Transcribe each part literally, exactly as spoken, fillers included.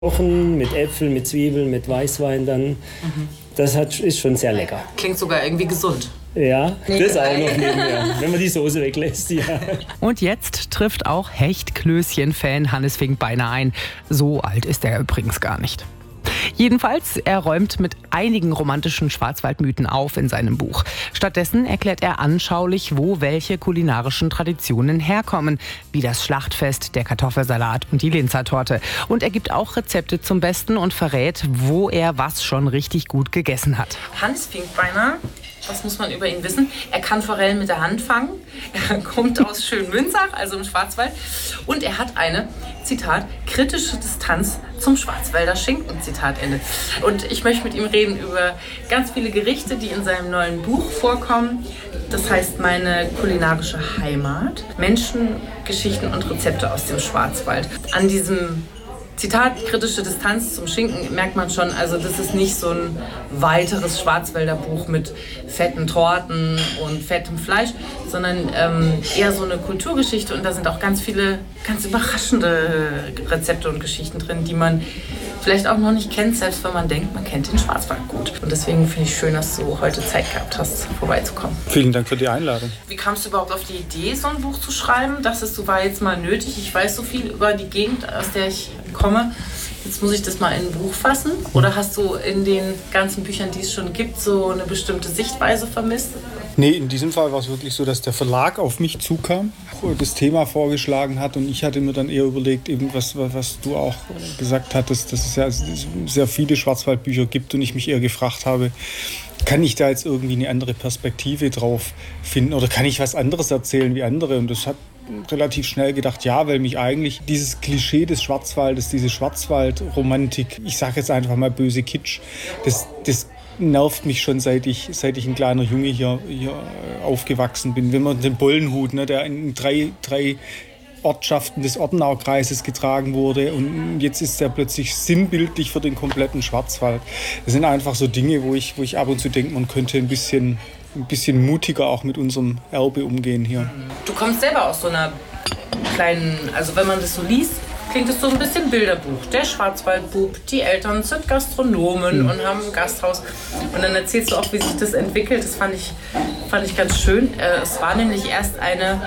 Kochen mit Äpfeln, mit Zwiebeln, mit Weißwein dann. Mhm. Das hat, ist schon sehr lecker. Klingt sogar irgendwie gesund. Ja, das auch noch nebenher, wenn man die Soße weglässt, ja. Und jetzt trifft auch Hechtklößchen-Fan Hannes Finkbeiner ein. So alt ist er übrigens gar nicht. Jedenfalls, er räumt mit einigen romantischen Schwarzwaldmythen auf in seinem Buch. Stattdessen erklärt er anschaulich, wo welche kulinarischen Traditionen herkommen, wie das Schlachtfest, der Kartoffelsalat und die Linzertorte. Und er gibt auch Rezepte zum Besten und verrät, wo er was schon richtig gut gegessen hat. Hannes Finkbeiner, was muss man über ihn wissen? Er kann Forellen mit der Hand fangen. Er kommt aus Schönmünzach, also im Schwarzwald. Und er hat eine, Zitat, kritische Distanz zum Schwarzwälder Schinken, Zitat Ende. Und ich möchte mit ihm reden über ganz viele Gerichte, die in seinem neuen Buch vorkommen. Das heißt, meine kulinarische Heimat. Menschen, Geschichten und Rezepte aus dem Schwarzwald. An diesem Zitat, kritische Distanz zum Schinken, merkt man schon, also das ist nicht so ein weiteres Schwarzwälder Buch mit fetten Torten und fettem Fleisch, sondern ähm, eher so eine Kulturgeschichte, und da sind auch ganz viele ganz überraschende Rezepte und Geschichten drin, die man vielleicht auch noch nicht kennt, selbst wenn man denkt, man kennt den Schwarzwald gut. Und deswegen finde ich schön, dass du heute Zeit gehabt hast, vorbeizukommen. Vielen Dank für die Einladung. Wie kamst du überhaupt auf die Idee, so ein Buch zu schreiben? Dachtest du, war jetzt mal nötig? Ich weiß so viel über die Gegend, aus der ich komme. Jetzt muss ich das mal in ein Buch fassen? Oder hast du in den ganzen Büchern, die es schon gibt, so eine bestimmte Sichtweise vermisst? Nee, in diesem Fall war es wirklich so, dass der Verlag auf mich zukam, das Thema vorgeschlagen hat, und ich hatte mir dann eher überlegt, eben was, was du auch gesagt hattest, dass es ja sehr viele Schwarzwaldbücher gibt und ich mich eher gefragt habe, kann ich da jetzt irgendwie eine andere Perspektive drauf finden oder kann ich was anderes erzählen wie andere? Und das hat relativ schnell gedacht, ja, weil mich eigentlich dieses Klischee des Schwarzwaldes, diese Schwarzwaldromantik, ich sage jetzt einfach mal böse Kitsch, das, das nervt mich schon, seit ich, seit ich ein kleiner Junge hier, hier aufgewachsen bin. Wenn man den Bollenhut, ne, der in drei, drei Ortschaften des Ortenaukreises getragen wurde, und jetzt ist der plötzlich sinnbildlich für den kompletten Schwarzwald. Das sind einfach so Dinge, wo ich, wo ich ab und zu denke, man könnte ein bisschen, ein bisschen mutiger auch mit unserem Erbe umgehen hier. Du kommst selber aus so einer kleinen, also wenn man das so liest, klingt es so ein bisschen Bilderbuch. Der Schwarzwaldbub, die Eltern sind Gastronomen mhm. und haben ein Gasthaus. Und dann erzählst du auch, wie sich das entwickelt. Das fand ich, fand ich ganz schön. Es war nämlich erst eine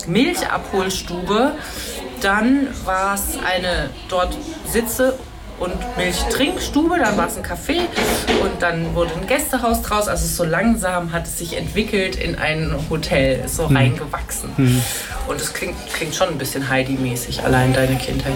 Milchabholstube, dann war es eine dort Sitze- und Milchtrinkstube, dann war es ein Café und dann wurde ein Gästehaus draus. Also so langsam hat es sich entwickelt in ein Hotel, ist so mhm. reingewachsen. Mhm. Und es klingt, klingt schon ein bisschen Heidi-mäßig, allein deine Kindheit.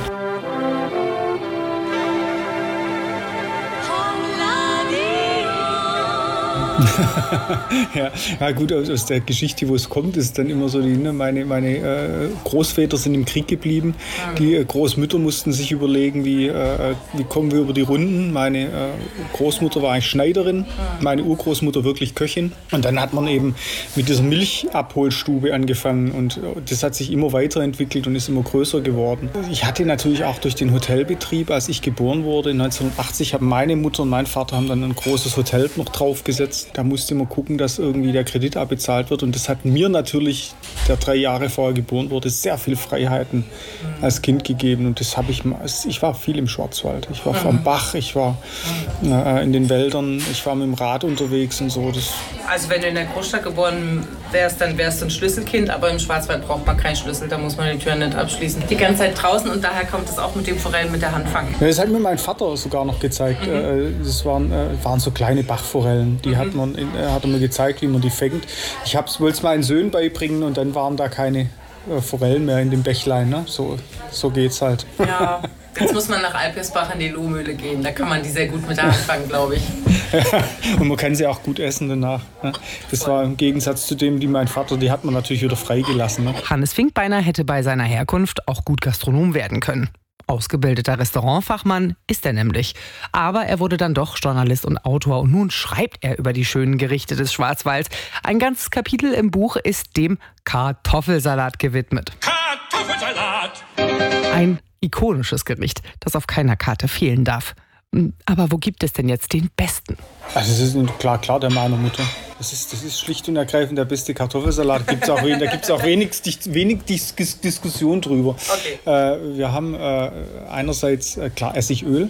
ja, ja gut, aus, aus der Geschichte, wo es kommt, ist dann immer so, die, ne, meine, meine äh, Großväter sind im Krieg geblieben, die äh, Großmütter mussten sich überlegen, wie, äh, wie kommen wir über die Runden. Meine äh, Großmutter war eigentlich Schneiderin, meine Urgroßmutter wirklich Köchin, und dann hat man eben mit dieser Milchabholstube angefangen, und das hat sich immer weiterentwickelt und ist immer größer geworden. Ich hatte natürlich auch durch den Hotelbetrieb, als ich geboren wurde, neunzehnhundertachtzig, haben meine Mutter und mein Vater haben dann ein großes Hotel noch draufgesetzt. Da musste man gucken, dass irgendwie der Kredit abbezahlt wird. Und das hat mir natürlich, der drei Jahre vorher geboren wurde, sehr viel Freiheiten als Kind gegeben. Und das habe ich, ich war viel im Schwarzwald. Ich war mhm. am Bach, ich war äh, in den Wäldern, ich war mit dem Rad unterwegs und so. Das also wenn du in der Großstadt geboren wärst, dann wärst du ein Schlüsselkind. Aber im Schwarzwald braucht man keinen Schlüssel, da muss man die Tür nicht abschließen. Die ganze Zeit draußen, und daher kommt es auch mit dem Forellen mit der Hand fangen. Ja, das hat mir mein Vater sogar noch gezeigt. Mhm. Das waren, waren so kleine Bachforellen, die mhm. hat man Er hat mir gezeigt, wie man die fängt. Ich wollte es meinen Söhnen beibringen, und dann waren da keine äh, Forellen mehr in dem Bächlein. Ne? So, so geht's halt. Ja, jetzt muss man nach Alpirsbach in die Lohmühle gehen. Da kann man die sehr gut mit der Hand fangen, glaube ich. Und man kann sie auch gut essen danach. Ne? Das war im Gegensatz zu dem, die mein Vater, die hat man natürlich wieder freigelassen. Ne? Hannes Finkbeiner hätte bei seiner Herkunft auch gut Gastronom werden können. Ausgebildeter Restaurantfachmann ist er nämlich. Aber er wurde dann doch Journalist und Autor, und nun schreibt er über die schönen Gerichte des Schwarzwalds. Ein ganzes Kapitel im Buch ist dem Kartoffelsalat gewidmet. Kartoffelsalat! Ein ikonisches Gericht, das auf keiner Karte fehlen darf. Aber wo gibt es denn jetzt den besten? Also das ist klar, klar der meiner Mutter. Das ist, das ist schlicht und ergreifend der beste Kartoffelsalat. Gibt's auch, da gibt es auch wenig, wenig Dis Diskussion drüber. Okay. Äh, wir haben äh, einerseits äh, klar Essigöl.